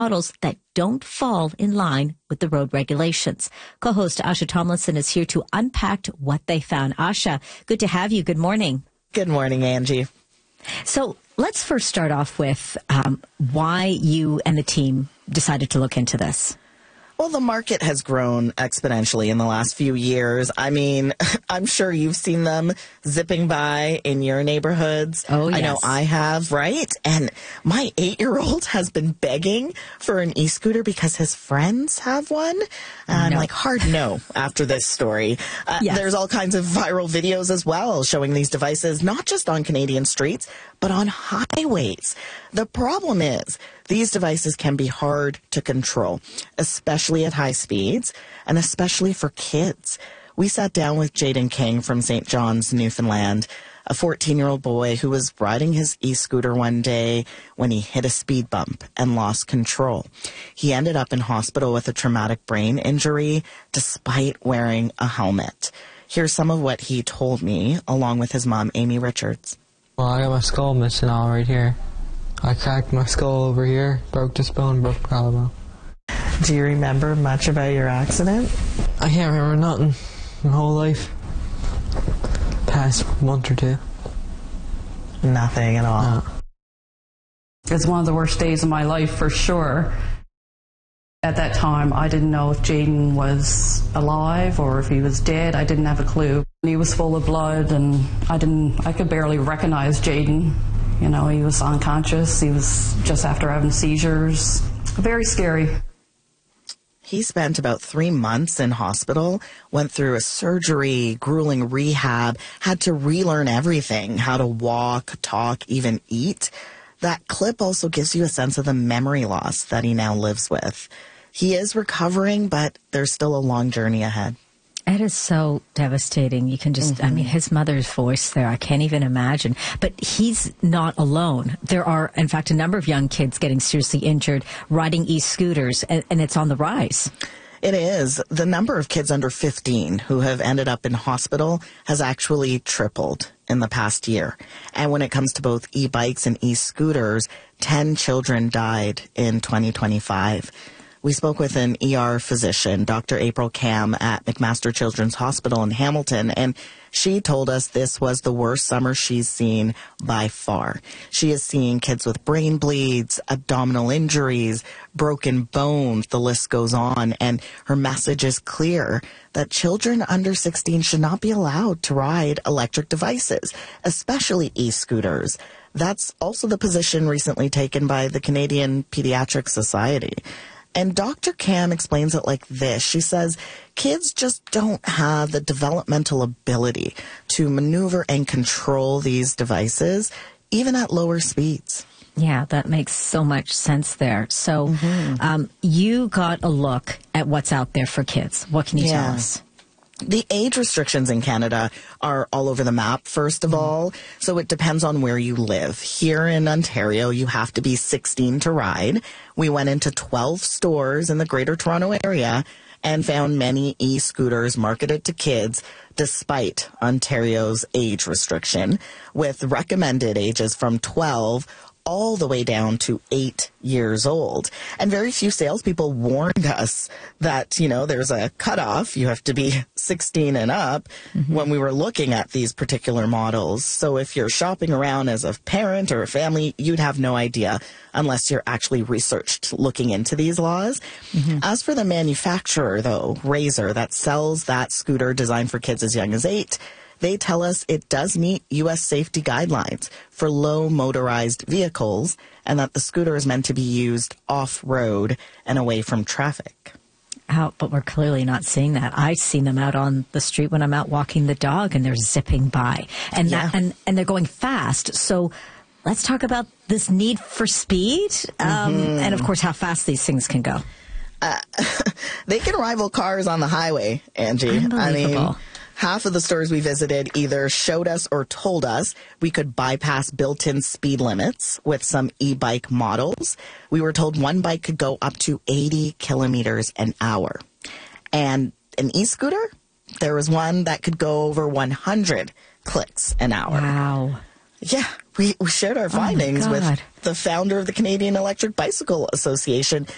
models that don't fall in line with the road regulations. Co-host Asha Tomlinson is here to unpack what they found. Asha, good to have you. Good morning. Good morning, Angie. So let's first start off with why you and the team decided to look into this. Well, the market has grown exponentially in the last few years. I mean, I'm sure you've seen them zipping by in your neighborhoods. Oh, yes. I know I have, right? And my 8-year-old has been begging for an e-scooter because his friends have one. I'm like, hard no after this story. Yes. There's all kinds of viral videos as well showing these devices, not just on Canadian streets, but on highways. The problem is these devices can be hard to control, especially at high speeds and especially for kids. We sat down with Jaden King from St. John's, Newfoundland, a 14-year-old boy who was riding his e-scooter one day when he hit a speed bump and lost control. He ended up in hospital with a traumatic brain injury despite wearing a helmet. Here's some of what he told me along with his mom, Amy Richards. Well, I got my skull missing all right here. I cracked my skull over here, broke this bone, broke the collarbone. Do you remember much about your accident? I can't remember nothing my whole life. Past month or two. Nothing at all. No. It's one of the worst days of my life for sure. At that time, I didn't know if Jaden was alive or if he was dead. I didn't have a clue. He was full of blood and I could barely recognize Jaden. You know, he was unconscious. He was just after having seizures. Very scary. He spent about 3 months in hospital, went through a surgery, grueling rehab, had to relearn everything, how to walk, talk, even eat. That clip also gives you a sense of the memory loss that he now lives with. He is recovering, but there's still a long journey ahead. It is so devastating. You can just, I mean, his mother's voice there, I can't even imagine. But he's not alone. There are, in fact, a number of young kids getting seriously injured riding e-scooters, and it's on the rise. It is. The number of kids under 15 who have ended up in hospital has actually tripled in the past year. And when it comes to both e-bikes and e-scooters, 10 children died in 2025. We spoke with an ER physician, Dr. April Kam at McMaster Children's Hospital in Hamilton, and she told us this was the worst summer she's seen by far. She is seeing kids with brain bleeds, abdominal injuries, broken bones, the list goes on, and her message is clear that children under 16 should not be allowed to ride electric devices, especially e-scooters. That's also the position recently taken by the Canadian Pediatric Society. And Dr. Kam explains it like this. She says kids just don't have the developmental ability to maneuver and control these devices, even at lower speeds. Yeah, that makes so much sense there. So you got a look at what's out there for kids. What can you tell us? The age restrictions in Canada are all over the map, first of all, so it depends on where you live. Here in Ontario, you have to be 16 to ride. We went into 12 stores in the Greater Toronto area and found many e-scooters marketed to kids despite Ontario's age restriction, with recommended ages from 12 all the way down to 8 years old. And very few salespeople warned us that, you know, there's a cutoff. You have to be 16 and up when we were looking at these particular models. So if you're shopping around as a parent or a family, you'd have no idea unless you're actually researched looking into these laws. As for the manufacturer, though, Razor, that sells that scooter designed for kids as young as 8, they tell us it does meet U.S. safety guidelines for low motorized vehicles and that the scooter is meant to be used off-road and away from traffic. But we're clearly not seeing that. I've seen them out on the street when I'm out walking the dog, and they're zipping by. And and they're going fast. So let's talk about this need for speed and, of course, how fast these things can go. They can rival cars on the highway, Angie. Unbelievable. I mean, half of the stores we visited either showed us or told us we could bypass built-in speed limits with some e-bike models. We were told one bike could go up to 80 kilometers an hour. And an e-scooter, there was one that could go over 100 clicks an hour. Wow. Yeah, we shared our findings with the founder of the Canadian Electric Bicycle Association,